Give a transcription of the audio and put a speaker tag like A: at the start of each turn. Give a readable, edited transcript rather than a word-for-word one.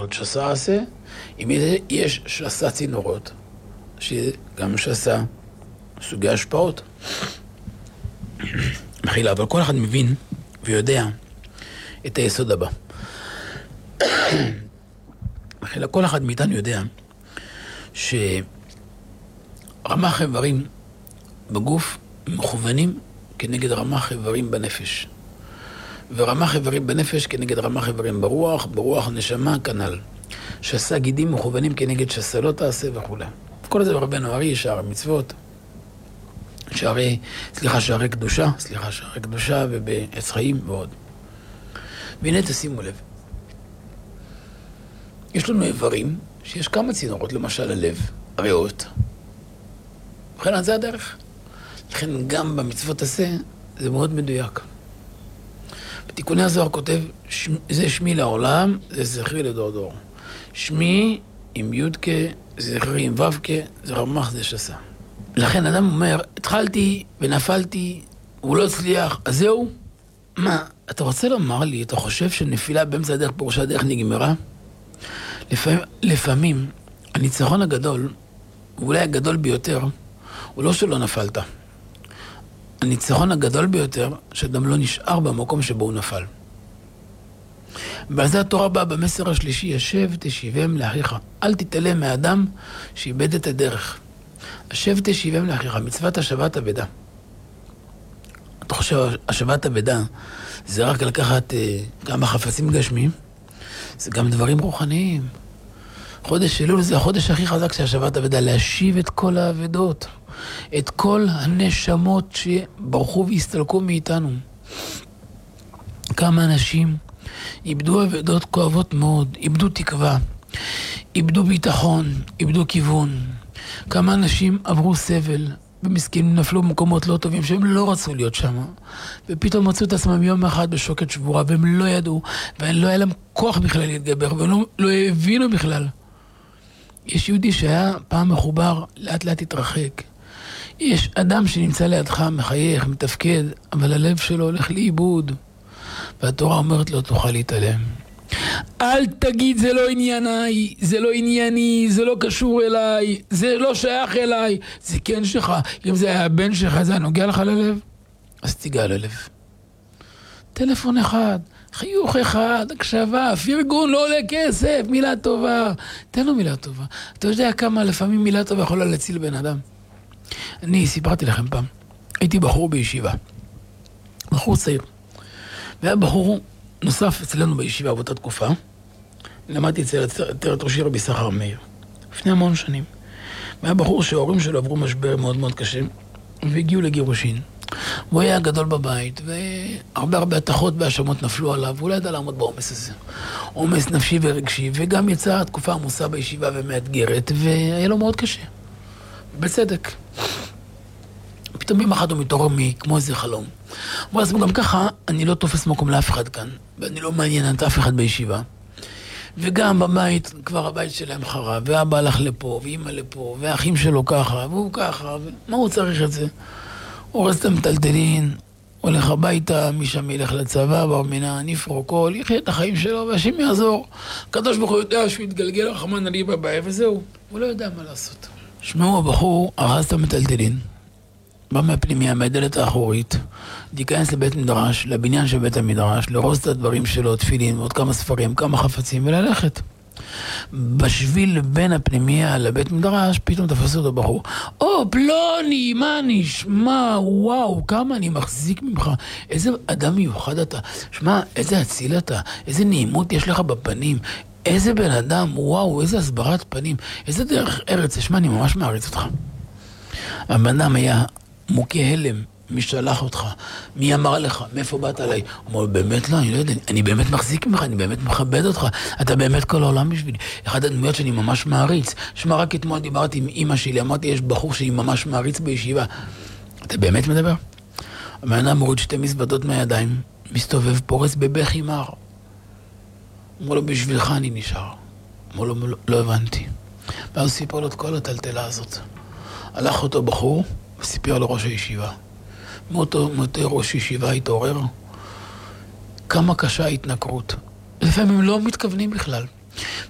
A: להיות שסה עשה, אם יש שסה צינורות, שגם שסה סוגי השפעות. מחילה, אבל כל אחד מבין ויודע את היסוד הבא. מחילה, כל אחד מאיתנו יודע שרמ"ח איברים בגוף מכוונים כנגד רמ"ח איברים בנפש. ורמ"ח איברים בנפש כנגד רמ"ח איברים ברוח, ברוח נשמה כנ"ל. שסה גידים מכוונים כנגד שסה לא תעשה וכו'. כל זה ברבנו ארי, שערי מצוות, שערי קדושה ובעץ חיים ועוד. והנה תשימו לב. יש לנו איברים שיש כמה צינורות, למשל הלב, הריאות. ובכן, זה הדרך. לכן גם במצוות עשה זה מאוד מדויק. בתיקוני הזוהר כותב, זה שמי לעולם, זה זכרי לדור דור. שמי עם יודקה, זכרי עם וובקה, זה רמ"ח, זה שסה. לכן אדם אומר, התחלתי ונפלתי, הוא לא הצליח, אז זהו. מה, אתה רוצה לומר לי, אתה חושב שנפילה באמצע הדרך פירושה הדרך נגמרה? לפעמים הניצחון הגדול, ואולי הגדול ביותר, הוא לא שלא נפלת. הניצחון הגדול ביותר, שאדם לא נשאר במקום שבו הוא נפל. ועל זה התורה באה במסר השלישי, ישב תשיבם לאחיך. אל תתעלם מהאדם שאיבד את הדרך. ישב תשיבם לאחיך, מצוות השבת אבדה. אתה חושב, השבת אבדה זה רק לקחת כמה חפצים גשמיים? זה גם דברים רוחניים. חודש אלול זה החודש הכי חזק של השבת אבדה, להשיב את כל האבדות, את כל הנשמות שברחו והסתלקו מאיתנו. כמה אנשים איבדו אבדות כואבות מאוד, איבדו תקווה, איבדו ביטחון, איבדו כיוון. כמה אנשים עברו סבל, ומסכנים נפלו במקומות לא טובים שהם לא רצו להיות שם, ופתאום מצאו את עצמם יום אחד בשוקת שבורה, והם לא ידעו, ולא היה להם כוח בכלל להתגבר, והם לא הבינו בכלל. יש יהודי שהיה פעם מחובר, לאט לאט התרחק. יש אדם שנמצא לידך, מחייך, מתפקד, אבל הלב שלו הולך לאיבוד. והתורה אומרת לו, תוכל להתעלם. אל תגיד, זה לא ענייני, זה לא ענייני, זה לא קשור אליי, זה לא שייך אליי, זה כן שלך. אם זה היה הבן שלך, זה נוגע לך ללב, אז תיגע ללב. טלפון אחד, חיוך אחד, הקשבה, פרגון, לא עולה כסף, מילה טובה. תן לו מילה טובה. אתה יודע כמה לפעמים מילה טובה יכולה להציל בן אדם? אני סיפרתי לכם פעם, הייתי בחור בישיבה, בחור צעיר, והיה בחור נוסף אצלנו בישיבה באותה תקופה, למדתי אצל ראשי רבי סחר מאיר, לפני המון שנים. והיה בחור שההורים שלו עברו משבר מאוד מאוד קשה, והגיעו לגירושין. הוא היה גדול בבית, והרבה התחות והאשמות נפלו עליו, והוא לא ידע לעמוד בעומס הזה. עומס נפשי ורגשי, וגם יצאה תקופה עמוסה בישיבה ומאתגרת, והיה לו מאוד קשה. בצדק. פתאום יום אחד הוא מתעורר כמו איזה חלום. הוא אומר, גם ככה אני לא תופס מקום לאף אחד כאן, ואני לא מעניין את אף אחד בישיבה. וגם בבית, כבר הבית שלהם חרב, ואבא הלך לפה, ואמא לפה, והאחים שלו ככה, והוא ככה, מה הוא צריך את זה? הוא רץ את המטלטלין, הולך הביתה, משם ילך לצבא, בר מינה, נפרוקו, יחיה את החיים שלו, והשם יעזור. הקדוש ברוך הוא יודע שהוא יתגלגל רחמן עלי בבית, וזהו. הוא לא יודע מה לעשות. שמעו, הבחור הרס את המטלטלין, בא מהפנימיה, מהדלת האחורית, להיכנס לבית מדרש, לבניין של בית המדרש, לרוז את הדברים שלו, תפילין, עוד כמה ספרים, כמה חפצים, וללכת. בשביל בין הפנימיה לבית מדרש, פתאום תפסו אותו בחור. פלוני, מה נשמע? וואו, כמה אני מחזיק ממך. איזה אדם מיוחד אתה. שמע, איזה אציל אתה. איזה נעימות יש לך בפנים. איזה בן אדם, וואו, איזה הסברת פנים. איזה דרך ארץ. שמע, אני ממש מעריץ אותך. הבן אדם היה מוכה הלם. מי שלח אותך? מי אמר לך? מאיפה באת עליי? הוא אומר, באמת לא, אני לא יודע, אני באמת מחזיק ממך, אני באמת מכבד אותך, אתה באמת כל העולם בשבילי. אחד הדמויות שאני ממש מעריץ. שמע, רק אתמול דיברתי עם אמא שלי, אמרתי, יש בחור שהיא ממש מעריץ בישיבה. אתה באמת מדבר? המענה מוריד 2 מזוודות מהידיים, מסתובב, פורס בבכי מר. אמרו לו, בשבילך אני נשאר. אמרו לו, לא הבנתי. ואז סיפר לו את כל הטלטלה הזאת. הלך אותו בחור וסיפר לראש הישיבה. מאותו ראש ישיבה התעורר, כמה קשה ההתנכרות. לפעמים לא מתכוונים בכלל.